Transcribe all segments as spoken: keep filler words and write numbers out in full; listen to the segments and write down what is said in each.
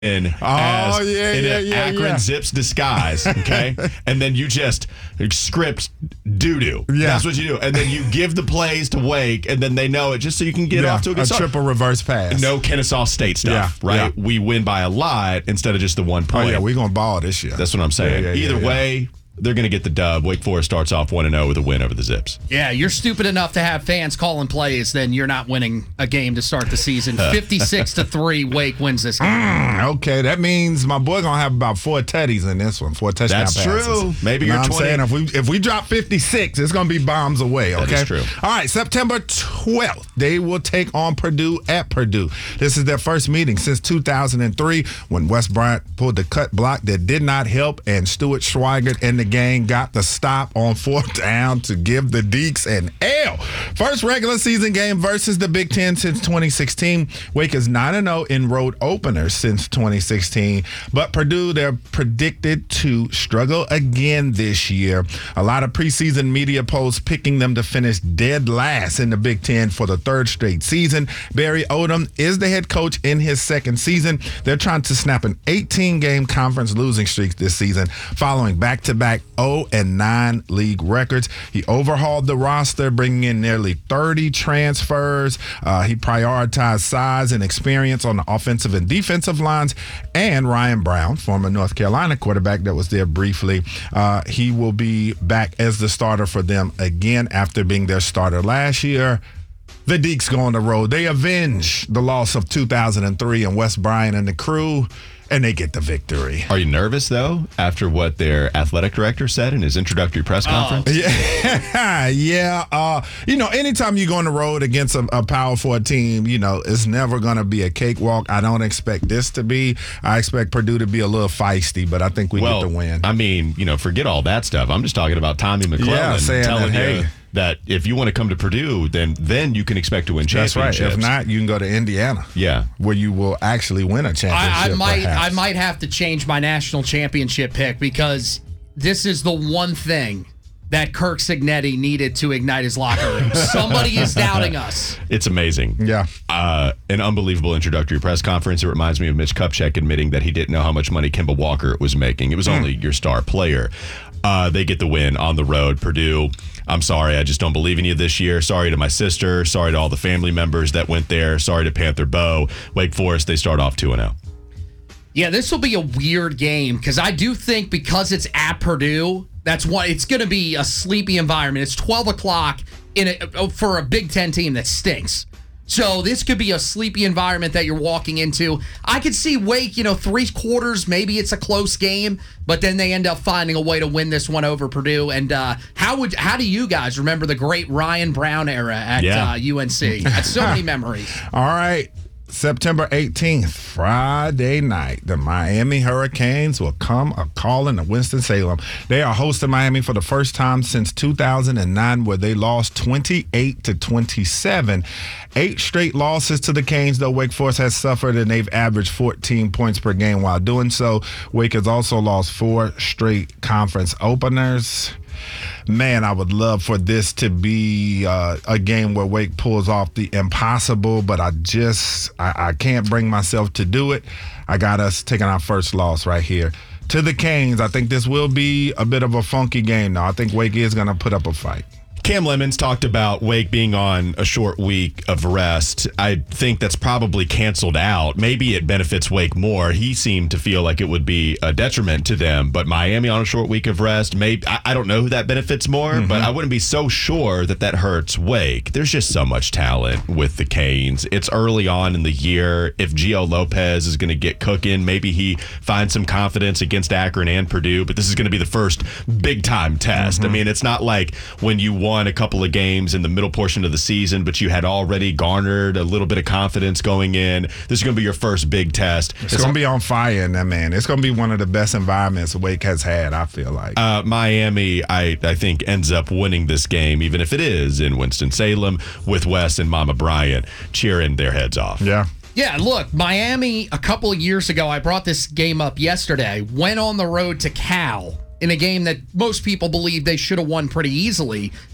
in Oh, as yeah, in yeah, an yeah, Akron yeah. Zips disguise, okay? And then you just script doo-doo. Yeah. That's what you do. And then you give the plays to Wake, and then they know it just so you can get Yeah, off to a good a start. triple reverse pass. No Kennesaw State stuff, Yeah, right? yeah. We win by a lot instead of just the one Oh, point. yeah, we're going to ball this year. That's what I'm saying. Yeah, yeah, Either yeah, yeah. way, they're going to get the dub. Wake Forest starts off one and oh with a win over the Zips. Yeah, you're stupid enough to have fans calling plays, then you're not winning a game to start the season. fifty-six to three, Wake wins this game. Mm, okay, that means my boy going to have about four tutties in this one, four touchdown That's passes. true. Maybe you know you're what I'm saying? If we, if we drop fifty-six, it's going to be bombs away, okay? That is true. All right, September twelfth, they will take on Purdue at Purdue. This is their first meeting since two thousand three when Wes Bryant pulled the cut block that did not help, and Stuart Schweigert and the gang got the stop on fourth down to give the Deeks an L. First regular season game versus the Big Ten since twenty sixteen. Wake is nine and oh in road openers since twenty sixteen, but Purdue, they're predicted to struggle again this year. A lot of preseason media polls picking them to finish dead last in the Big Ten for the third straight season. Barry Odom is the head coach in his second season. They're trying to snap an eighteen-game conference losing streak this season, following back-to-back oh and nine league records. He overhauled the roster, bringing in nearly thirty transfers. Uh, he prioritized size and experience on the offensive and defensive lines. And Ryan Brown, former North Carolina quarterback that was there briefly, uh, he will be back as the starter for them again after being their starter last year. The Deeks go on the road. They avenge the loss of two thousand three and Wes Bryant and the crew, and they get the victory. Are you nervous, though, after what their athletic director said in his introductory press conference? Yeah, yeah. Uh, you know, anytime you go on the road against a, a Power Four team, you know, it's never going to be a cakewalk. I don't expect this to be. I expect Purdue to be a little feisty, but I think we well, get the win. I mean, you know, forget all that stuff. I'm just talking about Tommy McClellan Yeah, saying telling that, you hey, that if you want to come to Purdue, then then you can expect to win That's right. championships. If not, you can go to Indiana. Yeah. Where you will actually win a championship. I, I might perhaps. I might have to change my national championship pick because this is the one thing that Kirk Signetti needed to ignite his locker room. Somebody is doubting us. It's amazing. Yeah. Uh, an unbelievable introductory press conference. It reminds me of Mitch Kupchak admitting that he didn't know how much money Kemba Walker was making. It was only your star player. Uh, they get the win on the road. Purdue, I'm sorry, I just don't believe in you this year. Sorry to my sister. Sorry to all the family members that went there. Sorry to Panther Bow. Wake Forest, they start off two and oh. Yeah, this will be a weird game because I do think because it's at Purdue, that's what it's going to be a sleepy environment. It's twelve o'clock in a, for a Big Ten team that stinks. So this could be a sleepy environment that you're walking into. I could see Wake, you know, three quarters, maybe it's a close game, but then they end up finding a way to win this one over Purdue. And uh, how would how do you guys remember the great Ryan Brown era at Yeah. uh, U N C? That's so many memories. All right. September eighteenth, Friday night, the Miami Hurricanes will come a calling to Winston-Salem. They are hosting Miami for the first time since two thousand nine, where they lost twenty-eight to twenty-seven. Eight straight losses to the Canes, though Wake Forest has suffered, and they've averaged fourteen points per game while doing so. Wake has also lost four straight conference openers. Man, I would love for this to be uh, a game where Wake pulls off the impossible, but I just, I, I can't bring myself to do it. I got us taking our first loss right here. To the Canes, I think this will be a bit of a funky game, though. I think Wake is going to put up a fight. Cam Lemons talked about Wake being on a short week of rest. I think that's probably canceled out. Maybe it benefits Wake more. He seemed to feel like it would be a detriment to them. But Miami on a short week of rest, maybe I, I don't know who that benefits more, mm-hmm. but I wouldn't be so sure that that hurts Wake. There's just so much talent with the Canes. It's early on in the year. If Gio Lopez is going to get cooking, maybe he finds some confidence against Akron and Purdue. But this is going to be the first big-time test. Mm-hmm. I mean, it's not like when you won a couple of games in the middle portion of the season, but you had already garnered a little bit of confidence going in. This is going to be your first big test. It's, it's going to be on fire in that, man. It's going to be one of the best environments Wake has had, I feel like. Uh, Miami, I, I think, ends up winning this game, even if it is in Winston-Salem, with Wes and Mama Bryant cheering their heads off. Yeah. Yeah, look, Miami, a couple of years ago, I brought this game up yesterday, went on the road to Cal in a game that most people believe they should have won pretty easily.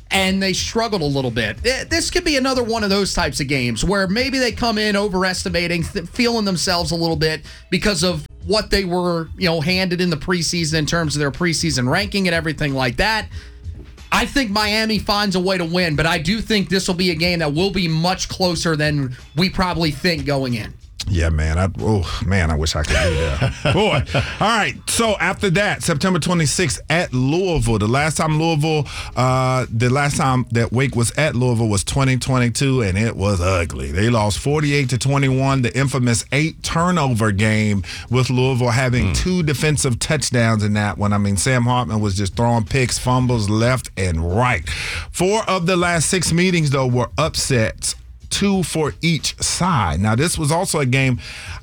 and they struggled a little bit. This could be another one of those types of games where maybe they come in overestimating, th- feeling themselves a little bit because of what they were, you know, handed in the preseason in terms of their preseason ranking and everything like that. I think Miami finds a way to win, but I do think this will be a game that will be much closer than we probably think going in. Yeah, man. I, oh, man, I wish I could do that. Boy. All right. So after that, September twenty-sixth at Louisville. The last time Louisville, uh, the last time that Wake was at Louisville was twenty twenty-two, and it was ugly. They lost forty-eight to twenty-one, the infamous eight turnover game with Louisville having mm. two defensive touchdowns in that one. I mean, Sam Hartman was just throwing picks, fumbles left and right. Four of the last six meetings, though, were upsets. Two for each side. Now, this was also a game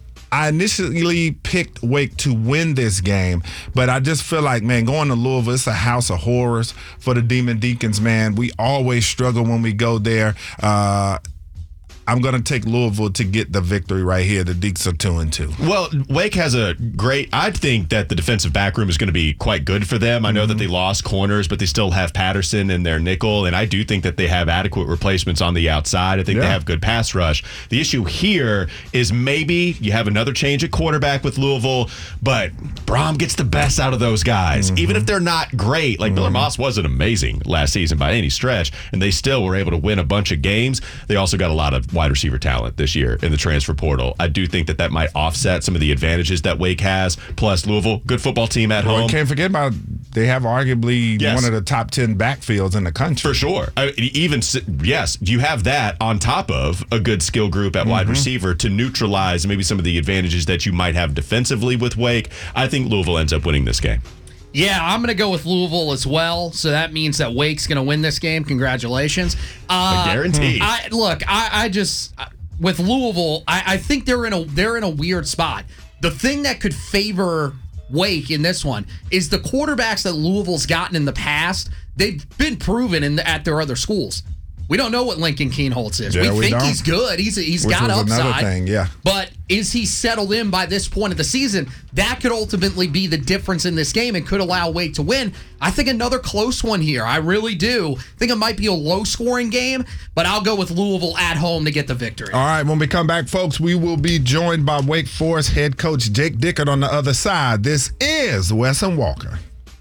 I initially picked Wake to win this game, but I just feel like, man, going to Louisville, it's a house of horrors for the Demon Deacons, man. We always struggle when we go there. Uh, I'm going to take Louisville to get the victory right here. The Deeks are two and two. Well, Wake has a great. I think that the defensive back room is going to be quite good for them. I know mm-hmm. that they lost corners, but they still have Patterson in their nickel, and I do think that they have adequate replacements on the outside. I think yeah. they have good pass rush. The issue here is maybe you have another change at quarterback with Louisville, but Brom gets the best out of those guys, mm-hmm. even if they're not great. Like mm-hmm. Miller Moss wasn't amazing last season by any stretch, and they still were able to win a bunch of games. They also got a lot of wide receiver talent this year in the transfer portal. I do think that that might offset some of the advantages that Wake has. Plus, Louisville, good football team at well, home. Can't forget about they have arguably yes. one of the top ten backfields in the country. For sure. I, even yes, you have that on top of a good skill group at mm-hmm. wide receiver to neutralize maybe some of the advantages that you might have defensively with Wake. I think Louisville ends up winning this game. Yeah, I'm going to go with Louisville as well. So that means that Wake's going to win this game. Congratulations. Uh, a guarantee. I, look, I, I just with Louisville, I, I think they're in a they're in a weird spot. The thing that could favor Wake in this one is the quarterbacks that Louisville's gotten in the past. They've been proven in the, at their other schools. We don't know what Lincoln Kienholz is. Yeah, we, we think don't. he's good. He's he's Which got was upside. Another thing, yeah. But is he settled in by this point of the season? That could ultimately be the difference in this game and could allow Wake to win. I think another close one here. I really do. I think it might be a low-scoring game, but I'll go with Louisville at home to get the victory. All right, when we come back, folks, we will be joined by Wake Forest head coach Jake Dickert on the other side. This is Wes and Walker.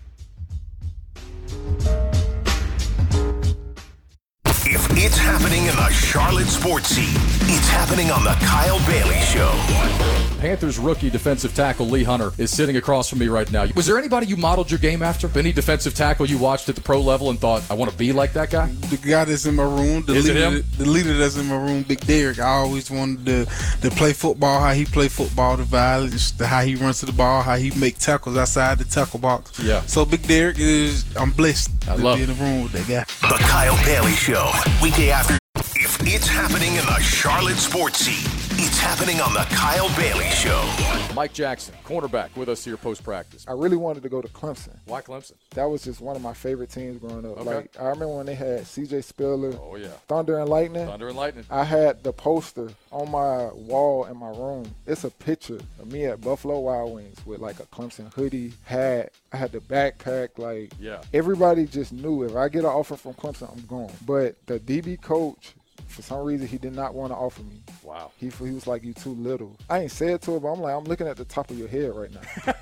If it's happening in the Charlotte sports scene, it's happening on the Kyle Bailey Show. Panthers rookie defensive tackle Lee Hunter is sitting across from me right now. Was there anybody you modeled your game after? Any defensive tackle you watched at the pro level and thought, I want to be like that guy? The guy that's in my room, the, is leader, it him? the leader that's in my room, Big Derek. I always wanted to, to play football, how he play football, the violence, the, how he runs to the ball, how he make tackles outside the tackle box. Yeah. So Big Derek is, I'm blessed I to love be in the room with that guy. The Kyle Bailey Show, weekday after. If it's happening in the Charlotte sports scene, it's happening on the Kyle Bailey Show. Mike Jackson, cornerback, with us here post-practice. I really wanted to go to Clemson. Why Clemson? That was just one of my favorite teams growing up. Okay. Like I remember when they had C J Spiller, oh, yeah. Thunder and Lightning. Thunder and Lightning. I had the poster on my wall in my room. It's a picture of me at Buffalo Wild Wings with like a Clemson hoodie, hat. I had the backpack. Like yeah. everybody just knew if I get an offer from Clemson, I'm gone. But the D B coach, for some reason, he did not want to offer me. Wow. He, he was like, you too little. I ain't said to him, but I'm like, I'm looking at the top of your head right now.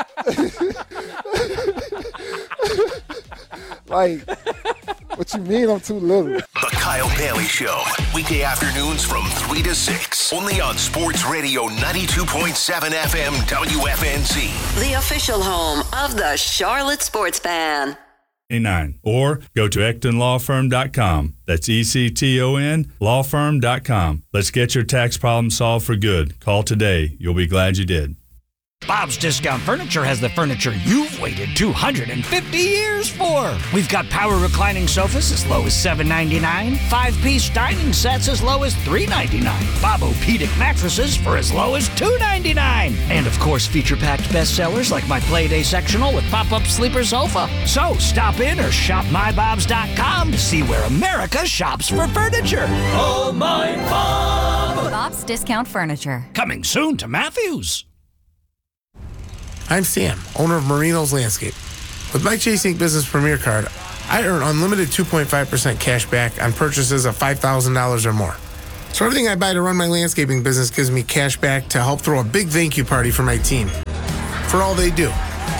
Like, what you mean I'm too little? The Kyle Bailey Show, weekday afternoons from three to six, only on Sports Radio ninety-two point seven F M W F N Z. The official home of the Charlotte Sports Fan. Nine or go to ecton law firm dot com. That's E C T O N law firm dot com. Let's get your tax problem solved for good. Call today. You'll be glad you did. Bob's Discount Furniture has the furniture you've waited two hundred fifty years for. We've got power reclining sofas as low as seven ninety-nine, five-piece dining sets as low as three ninety-nine, Bob-O-Pedic mattresses for as low as two ninety-nine, and of course feature-packed bestsellers like my Playday sectional with pop-up sleeper sofa. So stop in or shop my bobs dot com to see where America shops for furniture. Oh, my Bob! Bob's Discount Furniture. Coming soon to Matthews. I'm Sam, owner of Marino's Landscape. With my Chase Ink Business Premier Card, I earn unlimited two point five percent cash back on purchases of five thousand dollars or more. So everything I buy to run my landscaping business gives me cash back to help throw a big thank you party for my team. For all they do.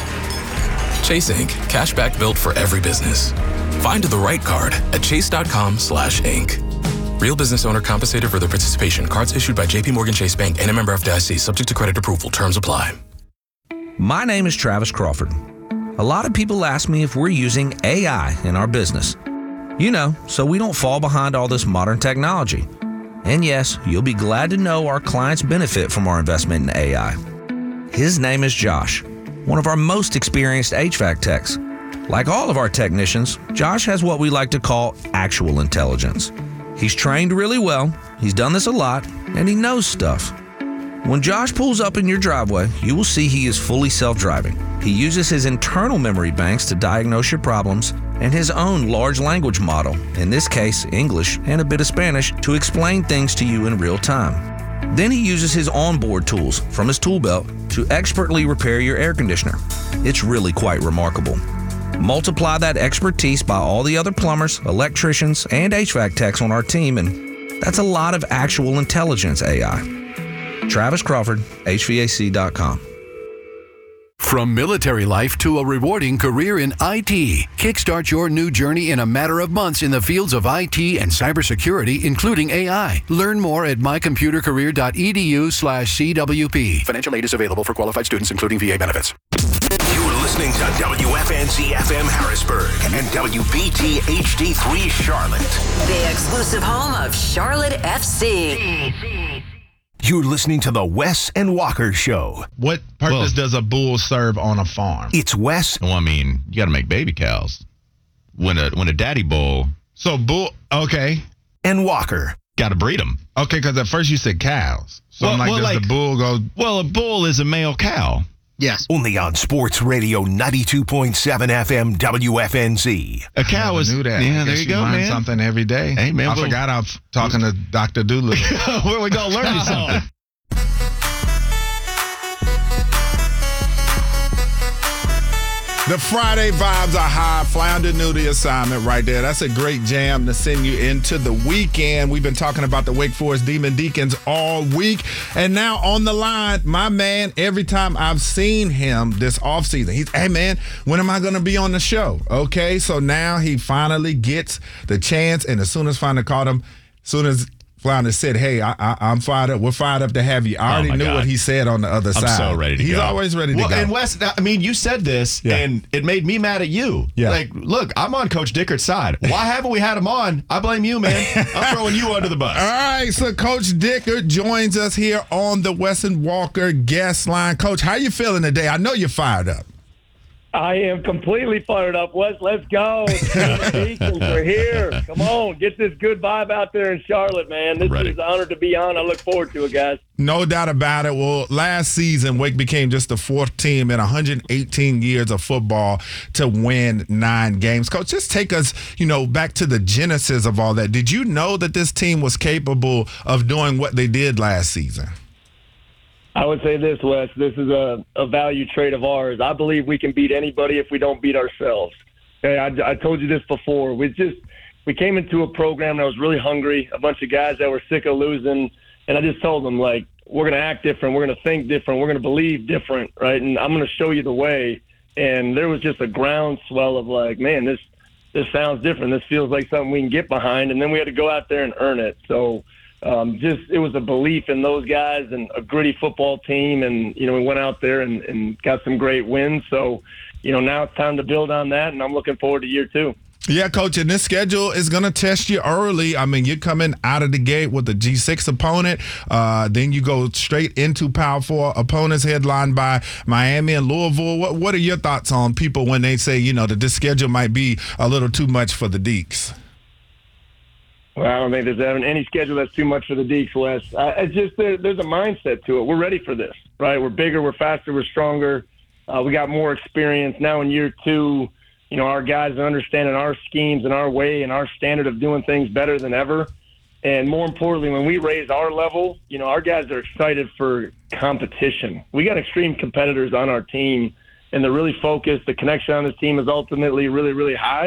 Chase Incorporated. Cashback built for every business. Find the right card at chase.com slash inc. Real business owner compensated for their participation. Cards issued by J P Morgan Chase Bank and a member F D I C. Subject to credit approval. Terms apply. My name is Travis Crawford. A lot of people ask me if we're using A I in our business. You know, so we don't fall behind all this modern technology. And yes, you'll be glad to know our clients benefit from our investment in A I. His name is Josh, one of our most experienced H V A C techs. Like all of our technicians, Josh has what we like to call actual intelligence. He's trained really well, he's done this a lot, and he knows stuff. When Josh pulls up in your driveway, you will see he is fully self-driving. He uses his internal memory banks to diagnose your problems and his own large language model, in this case English and a bit of Spanish, to explain things to you in real time. Then he uses his onboard tools from his tool belt to expertly repair your air conditioner. It's really quite remarkable. Multiply that expertise by all the other plumbers, electricians, and H V A C techs on our team, and that's a lot of actual intelligence A I. Travis Crawford, H V A C dot com. From military life to a rewarding career in I T, kickstart your new journey in a matter of months in the fields of I T and cybersecurity, including A I. Learn more at mycomputercareer.edu slash CWP. Financial aid is available for qualified students, including V A benefits. You're listening to W F N Z F M Harrisburg and W B T H D three Charlotte, the exclusive home of Charlotte F C. You're listening to the Wes and Walker Show. What purpose Well- does a bull serve on a farm? It's Wes. Well, I mean, you got to make baby cows. When a when a daddy bull, So bull, okay. and Walker. got to breed them. Okay, because at first you said cows. So I'm Well- like, well, does like- the bull go? Well, a bull is a male cow. Yes. Only on Sports Radio ninety-two point seven F M W F N Z. A cow I is. knew that. Yeah, I there guess you go, learn man. something every day. Hey, man, I we'll- forgot I was talking to Doctor Doolittle. Where we gonna learn you something? The Friday vibes are high. Flounder knew the assignment right there. That's a great jam to send you into the weekend. We've been talking about the Wake Forest Demon Deacons all week. And now on the line, my man, every time I've seen him this offseason, he's, hey, man, when am I going to be on the show? Okay, so now he finally gets the chance. And as soon as Flounder called him, as soon as Flounder said, hey, I, I, I'm fired up. We're fired up to have you. I already Oh, my knew God. what he said on the other I'm side. so ready to He's go. always ready to well, go. And Wes, I mean, you said this, Yeah. and it made me mad at you. Yeah. Like, look, I'm on Coach Dickert's side. Why haven't we had him on? I blame you, man. I'm throwing you under the bus. All right, so Coach Dickert joins us here on the Wes and Walker guest line. Coach, how you feeling today? I know you're fired up. I am completely fired up. Wes, let's go. Deacons, we're here. Come on, get this good vibe out there in Charlotte, man. This Ready. is an honor to be on. I look forward to it, guys. No doubt about it. Well, last season, Wake became just the fourth team in one hundred eighteen years of football to win nine games. Coach, just take us, you know, back to the genesis of all that. Did you know that this team was capable of doing what they did last season? I would say this, Wes. This is a, a value trait of ours. I believe we can beat anybody if we don't beat ourselves. Okay, I, I told you this before. We just we came into a program that was really hungry, a bunch of guys that were sick of losing, and I just told them, like, we're going to act different, we're going to think different, we're going to believe different, right? And I'm going to show you the way. And there was just a groundswell of, like, man, this this sounds different. This feels like something we can get behind. And then we had to go out there and earn it. So um, just it was a belief in those guys and a gritty football team. And, you know, we went out there and, and got some great wins. So, you know, now it's time to build on that, and I'm looking forward to year two. Yeah, Coach, and this schedule is going to test you early. I mean, you're coming out of the gate with a G six opponent. Uh, then you go straight into Power Four opponents headlined by Miami and Louisville. What What are your thoughts on people when they say, you know, that this schedule might be a little too much for the Deeks? Well, I don't think there's any schedule that's too much for the Deeks, Wes. Uh, it's just there, there's a mindset to it. We're ready for this, right? We're bigger, we're faster, we're stronger. Uh, we got more experience now in year two. You know, our guys are understanding our schemes and our way and our standard of doing things better than ever. And more importantly, when we raise our level, you know, our guys are excited for competition. We got extreme competitors on our team, and they're really focused. The connection on this team is ultimately really, really high.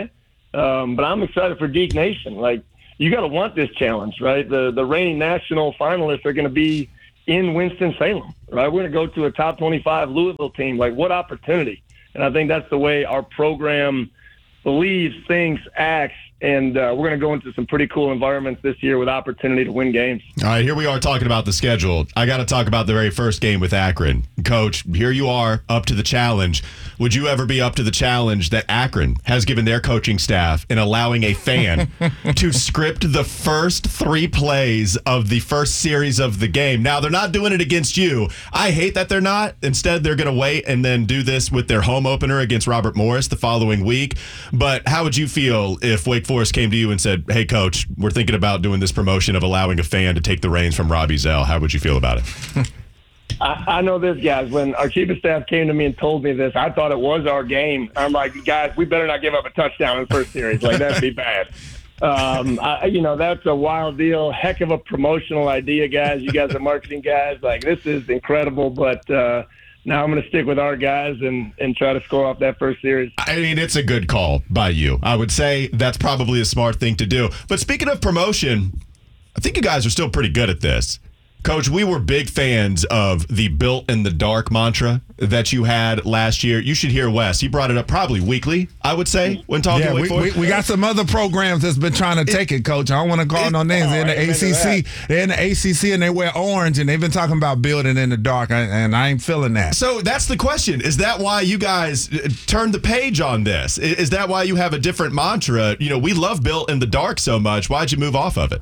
Um, but I'm excited for Geek Nation. Like, you got to want this challenge, right? The the reigning national finalists are going to be in Winston-Salem, right? We're going to go to a top twenty-five Louisville team. Like, what opportunity? And I think that's the way our program believes, thinks, acts, and uh, we're going to go into some pretty cool environments this year with opportunity to win games. All right, here we are talking about the schedule. I got to talk about the very first game with Akron. Coach, here you are, up to the challenge. Would you ever be up to the challenge that Akron has given their coaching staff in allowing a fan to script the first three plays of the first series of the game? Now, they're not doing it against you. I hate that they're not. Instead, they're going to wait and then do this with their home opener against Robert Morris the following week. But how would you feel if Wake Forest came to you and said, hey, Coach, we're thinking about doing this promotion of allowing a fan to take the reins from Robbie Zell? How would you feel about it? I, I know this, guys. When our chief of staff came to me and told me this, I thought it was our game. I'm like, guys, we better not give up a touchdown in the first series. Like, that'd be bad. Um, I, you know, that's a wild deal. Heck of a promotional idea, guys. You guys are marketing guys. Like, this is incredible. But uh, now I'm going to stick with our guys and, and try to score off that first series. I mean, it's a good call by you. I would say that's probably a smart thing to do. But speaking of promotion, I think you guys are still pretty good at this. Coach, we were big fans of the built in the dark mantra that you had last year. You should hear Wes. He brought it up probably weekly, I would say, when talking yeah, to Wake we, Forest. we, we got some other programs that's been trying to take it, Coach. I don't want to call it, no names. They're in the oh, A C C. They're in the A C C, and they wear orange, and they've been talking about building in the dark, and I ain't feeling that. So that's the question. Is that why you guys turned the page on this? Is that why you have a different mantra? You know, we love built in the dark so much. Why'd you move off of it?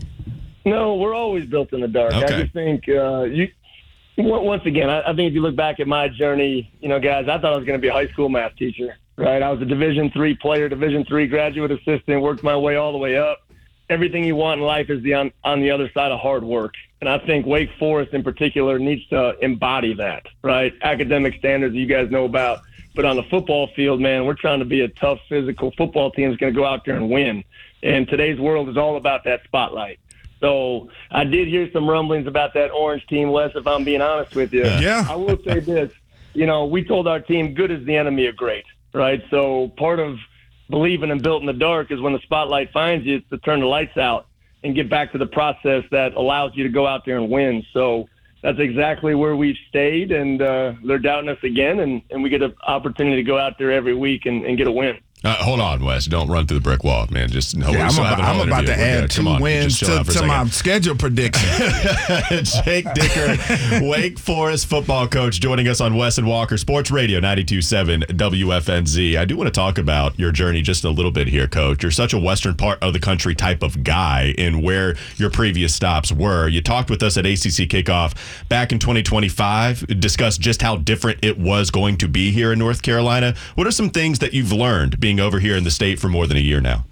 No, we're always built in the dark. Okay. I just think uh, you. Once again, I, I think if you look back at my journey, you know, guys, I thought I was going to be a high school math teacher, right? I was a Division three player, Division three graduate assistant, worked my way all the way up. Everything you want in life is the on, on the other side of hard work. And I think Wake Forest in particular needs to embody that, right? Academic standards you guys know about. But on the football field, man, we're trying to be a tough, physical football team that's going to go out there and win. And today's world is all about that spotlight. So I did hear some rumblings about that orange team, Wes, if I'm being honest with you. Yeah. I will say this. You know, we told our team good is the enemy of great, right? So part of believing in built in the dark is when the spotlight finds you, it's to turn the lights out and get back to the process that allows you to go out there and win. So that's exactly where we've stayed, and uh, they're doubting us again, and, and we get an opportunity to go out there every week and, and get a win. Uh, hold on, Wes. Don't run through the brick wall, man. Just no, yeah, I'm, about, I'm about to add two wins to, to my schedule prediction. Jake Dicker, Wake Forest football coach, joining us on Wes and Walker Sports Radio ninety-two point seven W F N Z. I do want to talk about your journey just a little bit here, Coach. You're such a western part of the country type of guy in where your previous stops were. You talked with us at A C C Kickoff back in twenty twenty-five, discussed just how different it was going to be here in North Carolina. What are some things that you've learned being over here in the state for more than a year now?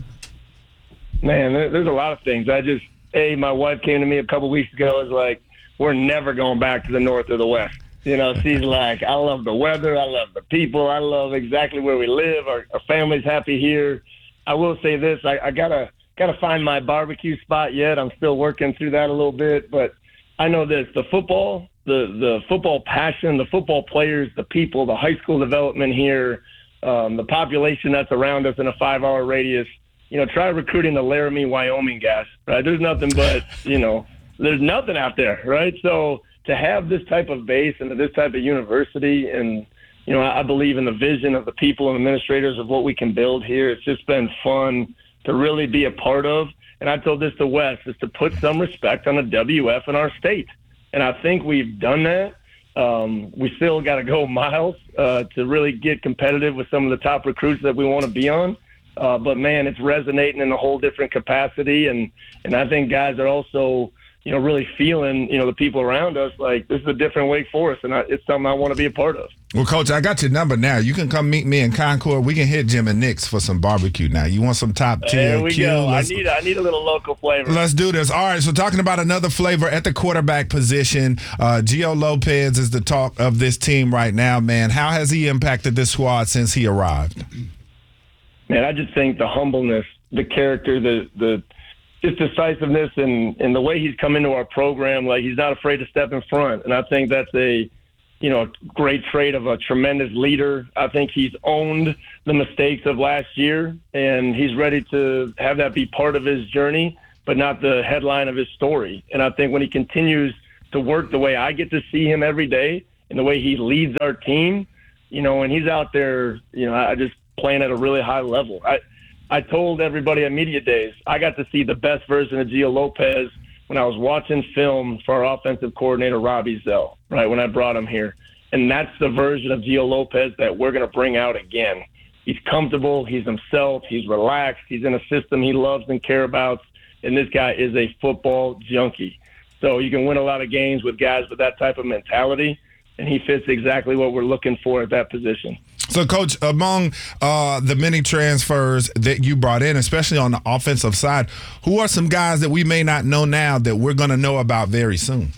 Man, there's a lot of things. I just, hey, my wife came to me a couple weeks ago and was like, we're never going back to the north or the west. You know, she's like, I love the weather. I love the people. I love exactly where we live. Our, our family's happy here. I will say this. I, I got to gotta find my barbecue spot yet. I'm still working through that a little bit. But I know this, the football, the, the football passion, the football players, the people, the high school development here, Um, the population that's around us in a five-hour radius, you know, try recruiting the Laramie, Wyoming guys, right? There's nothing but, you know, there's nothing out there, right? So to have this type of base and this type of university, and, you know, I, I believe in the vision of the people and administrators of what we can build here. It's just been fun to really be a part of. And I told this to Wes, is to put some respect on the W F in our state. And I think we've done that. Um, we still got to go miles uh, to really get competitive with some of the top recruits that we want to be on. Uh, but, man, it's resonating in a whole different capacity. And, and I think guys are also, you know, really feeling, you know, the people around us like this is a different Wake Forest, and I, it's something I want to be a part of. Well, Coach, I got your number now. You can come meet me in Concord. We can hit Jim and Nick's for some barbecue now. You want some top tier? There we Q? go. I Let's, need, I need a little local flavor. Let's do this. All right, so talking about another flavor at the quarterback position, uh, Gio Lopez is the talk of this team right now, man. How has he impacted this squad since he arrived? Man, I just think the humbleness, the character, the the just decisiveness, and, and the way he's come into our program, like he's not afraid to step in front. And I think that's a you know, a great trait of a tremendous leader. I think he's owned the mistakes of last year, and he's ready to have that be part of his journey, but not the headline of his story. And I think when he continues to work the way I get to see him every day and the way he leads our team, you know, and he's out there, you know, I just playing at a really high level. I, I told everybody at Media Days, I got to see the best version of Gio Lopez when I was watching film for our offensive coordinator, Robbie Zell, right, when I brought him here. And that's the version of Gio Lopez that we're going to bring out again. He's comfortable. He's himself. He's relaxed. He's in a system he loves and cares about. And this guy is a football junkie. So you can win a lot of games with guys with that type of mentality, and he fits exactly what we're looking for at that position. So, Coach, among uh, the many transfers that you brought in, especially on the offensive side, who are some guys that we may not know now that we're going to know about very soon?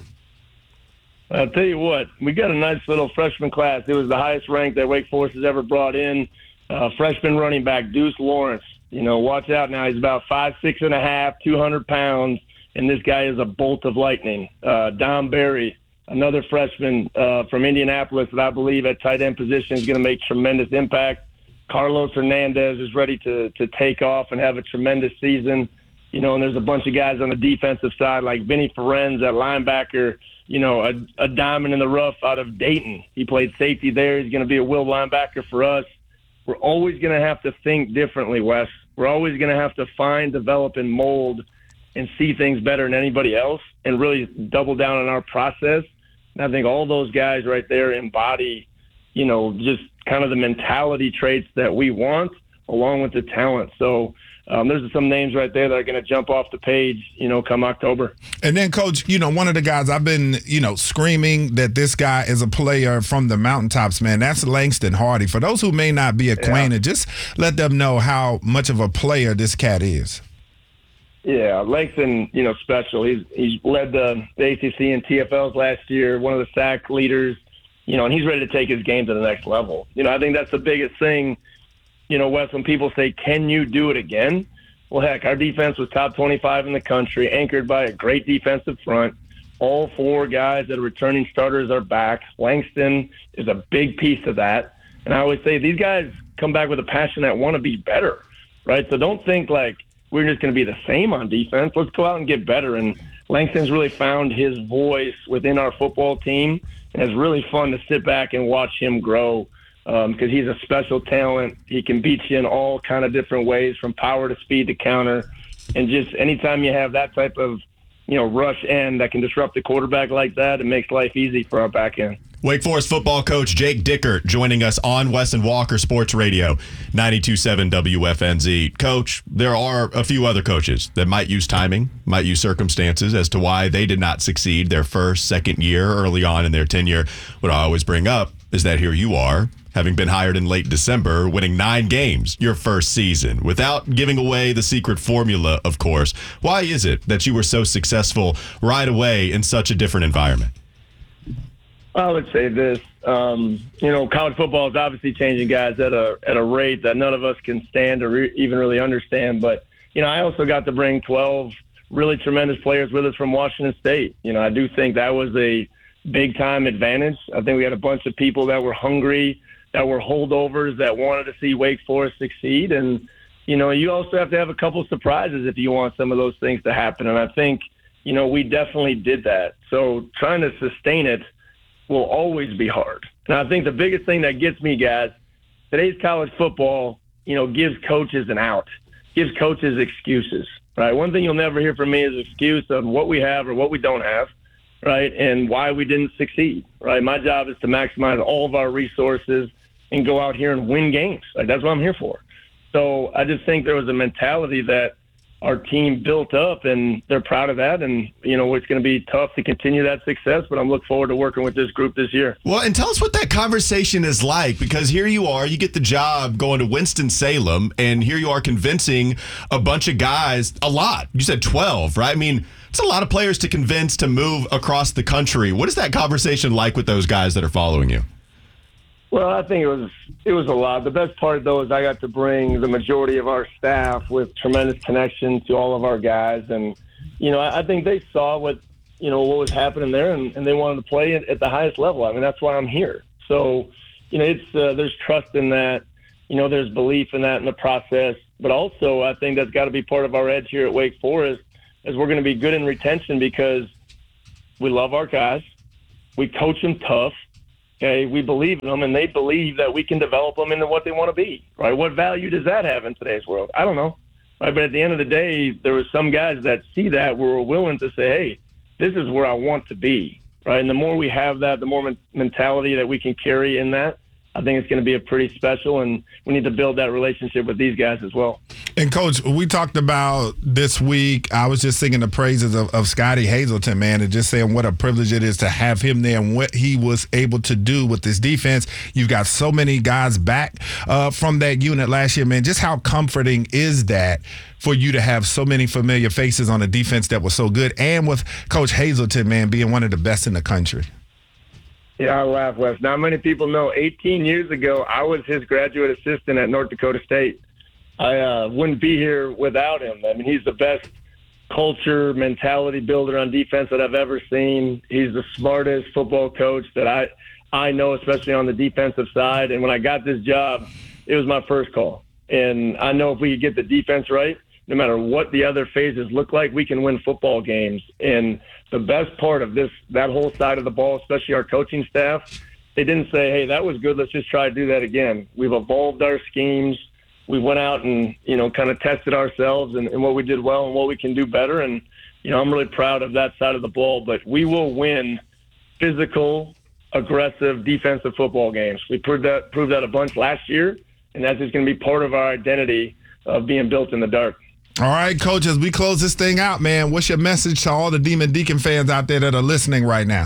I'll tell you what, we got a nice little freshman class. It was the highest rank that Wake Forest has ever brought in. Uh, freshman running back, Deuce Lawrence. You know, watch out now. He's about five, six and a half, two hundred pounds, and this guy is a bolt of lightning. Uh, Don Berry, another freshman uh, from Indianapolis that I believe at tight end position is going to make tremendous impact. Carlos Hernandez is ready to to take off and have a tremendous season. You know, and there's a bunch of guys on the defensive side like Vinny Ferenz at linebacker, you know, a, a diamond in the rough out of Dayton. He played safety there. He's going to be a will linebacker for us. We're always going to have to think differently, Wes. We're always going to have to find, develop, and mold and see things better than anybody else and really double down on our process. And I think all those guys right there embody, you know, just kind of the mentality traits that we want along with the talent. So um, there's some names right there that are going to jump off the page, you know, come October. And then, Coach, you know, one of the guys I've been, you know, screaming that this guy is a player from the mountaintops, man, that's Langston Hardy. For those who may not be acquainted, yeah. just let them know how much of a player this cat is. Yeah, Langston, you know, special. He's he's led the, the A C C and T F Ls last year, one of the sack leaders, you know, and he's ready to take his game to the next level. You know, I think that's the biggest thing, you know, Wes, when people say, can you do it again? Well, heck, our defense was top twenty-five in the country, anchored by a great defensive front. All four guys that are returning starters are back. Langston is a big piece of that. And I always say these guys come back with a passion that want to be better, right? So don't think like, we're just going to be the same on defense. Let's go out and get better. And Langston's really found his voice within our football team. And it's really fun to sit back and watch him grow because um, he's a special talent. He can beat you in all kind of different ways, from power to speed to counter. And just anytime you have that type of, you know, rush end that can disrupt the quarterback like that, it makes life easy for our back end. Wake Forest football coach Jake Dickert joining us on Wes and Walker Sports Radio, ninety-two point seven W F N Z. Coach, there are a few other coaches that might use timing, might use circumstances as to why they did not succeed their first, second year early on in their tenure. What I always bring up is that here you are, having been hired in late December, winning nine games your first season, without giving away the secret formula, of course. Why is it that you were so successful right away in such a different environment? I would say this, um, you know, college football is obviously changing guys at a at a rate that none of us can stand or re- even really understand. But, you know, I also got to bring twelve really tremendous players with us from Washington State. You know, I do think that was a big-time advantage. I think we had a bunch of people that were hungry, that were holdovers, that wanted to see Wake Forest succeed. And, you know, you also have to have a couple surprises if you want some of those things to happen. And I think, you know, we definitely did that. So trying to sustain it will always be hard. And I think the biggest thing that gets me, guys, today's college football, you know, gives coaches an out, gives coaches excuses, right? One thing you'll never hear from me is an excuse of what we have or what we don't have, right, and why we didn't succeed, right? My job is to maximize all of our resources and go out here and win games. Like, that's what I'm here for. So I just think there was a mentality that our team built up, and they're proud of that. And, you know, it's going to be tough to continue that success, but I'm looking forward to working with this group this year. Well, and tell us what that conversation is like, because here you are, you get the job going to Winston-Salem, and here you are convincing a bunch of guys, a lot. You said twelve, right? I mean, it's a lot of players to convince to move across the country. What is that conversation like with those guys that are following you? Well, I think it was it was a lot. The best part, though, is I got to bring the majority of our staff with tremendous connection to all of our guys. And, you know, I, I think they saw what you know, what was happening there, and, and they wanted to play at, at the highest level. I mean, that's why I'm here. So, you know, it's uh, there's trust in that. You know, there's belief in that in the process. But also, I think that's got to be part of our edge here at Wake Forest, is we're going to be good in retention because we love our guys. We coach them tough. Okay, we believe in them, and they believe that we can develop them into what they want to be. Right? What value does that have in today's world? I don't know. Right? But at the end of the day, there were some guys that see that were willing to say, "Hey, this is where I want to be." Right? And the more we have that, the more men- mentality that we can carry in that, I think it's going to be a pretty special, and we need to build that relationship with these guys as well. And, Coach, we talked about this week, I was just singing the praises of, of Scotty Hazelton, man, and just saying what a privilege it is to have him there and what he was able to do with this defense. You've got so many guys back uh, from that unit last year, man. Just how comforting is that for you to have so many familiar faces on a defense that was so good, and with Coach Hazelton, man, being one of the best in the country? Yeah, I laugh, Wes. Not many people know eighteen years ago, I was his graduate assistant at North Dakota State. I uh, wouldn't be here without him. I mean, he's the best culture, mentality builder on defense that I've ever seen. He's the smartest football coach that I, I know, especially on the defensive side. And when I got this job, it was my first call. And I know if we could get the defense right, no matter what the other phases look like, we can win football games. And the best part of this, that whole side of the ball, especially our coaching staff, they didn't say, hey, that was good, let's just try to do that again. We've evolved our schemes. We went out and, you know, kind of tested ourselves and, and what we did well and what we can do better. And, you know, I'm really proud of that side of the ball. But we will win physical, aggressive, defensive football games. We proved that, proved that a bunch last year, and that's just going to be part of our identity of being built in the dark. All right, Coach, as we close this thing out, man, what's your message to all the Demon Deacon fans out there that are listening right now?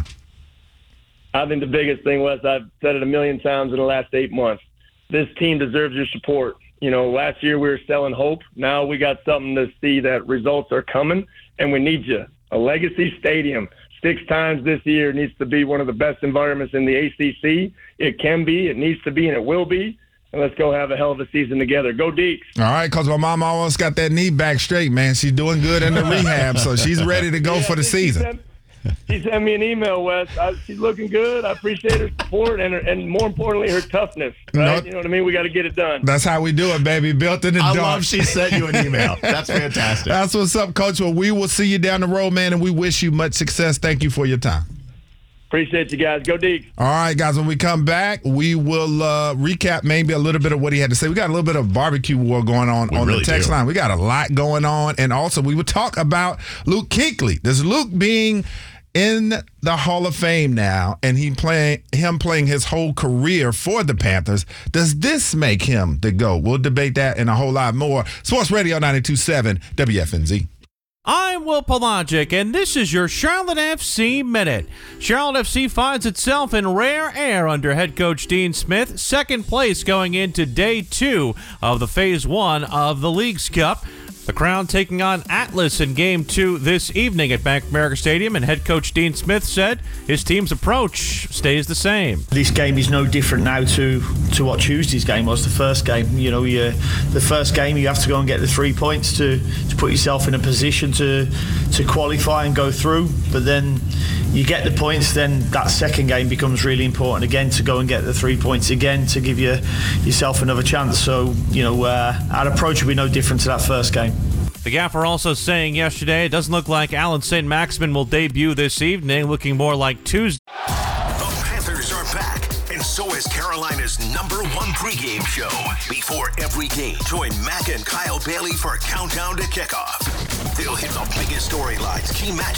I think the biggest thing, Wes, I've said it a million times in the last eight months. This team deserves your support. You know, last year we were selling hope. Now we got something to see that results are coming, and we need you. A legacy stadium six times this year needs to be one of the best environments in the A C C. It can be, it needs to be, and it will be. And let's go have a hell of a season together. Go Deeks. All right, because my mom almost got that knee back straight, man. She's doing good in the rehab, so she's ready to go yeah, for the season. She sent, she sent me an email, Wes. I, she's looking good. I appreciate her support and, her, and more importantly, her toughness. Right? Nope. You know what I mean? We got to get it done. That's how we do it, baby. Built in the I dark. love she sent you an email. That's fantastic. That's what's up, Coach. Well, we will see you down the road, man, and we wish you much success. Thank you for your time. Appreciate you guys. Go Deeks. All right, guys, when we come back, we will uh, recap maybe a little bit of what he had to say. We got a little bit of barbecue war going on we on really the text do. line. We got a lot going on. And also, we will talk about Luke Kuechly. Does Luke being in the Hall of Fame now and he playing him playing his whole career for the Panthers, does this make him the GOAT? We'll debate that and a whole lot more. Sports Radio ninety-two point seven W F N Z. I'm Will Pelagic, and this is your Charlotte F C Minute. Charlotte F C finds itself in rare air under head coach Dean Smith, second place going into day two of the phase one of the Leagues Cup. The Crown taking on Atlas in game two this evening at Bank of America Stadium, and head coach Dean Smith said his team's approach stays the same. This game is no different now to, to what Tuesday's game was, the first game. You know, you, the first game you have to go and get the three points to, to put yourself in a position to, to qualify and go through. But then you get the points, then that second game becomes really important again to go and get the three points again to give you yourself another chance. So, you know, uh, our approach will be no different to that first game. The Gaffer also saying yesterday it doesn't look like Alan Saint Maximin will debut this evening, looking more like Tuesday. The Panthers are back, and so is Carolina's number one pregame show. Before every game, join Mac and Kyle Bailey for Countdown to Kickoff. They'll hit the biggest storylines, key matchups,